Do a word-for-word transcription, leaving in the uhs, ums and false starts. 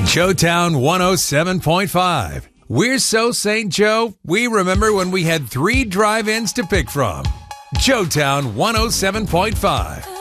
Joetown one oh seven point five. We're so Saint Joe, we remember when we had three drive-ins to pick from. Joetown one oh seven point five.